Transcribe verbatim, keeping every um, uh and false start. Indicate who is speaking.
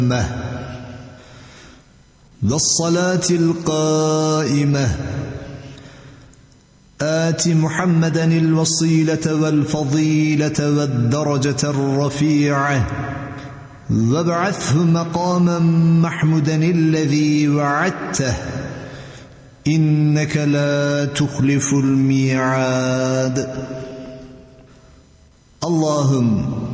Speaker 1: والصلاة القائمة آت محمدا الوصيلة والفضيلة والدرجة الرفيعة وابعثه مقاما محمودا الذي وعدته إنك لا تخلف الميعاد. اللهم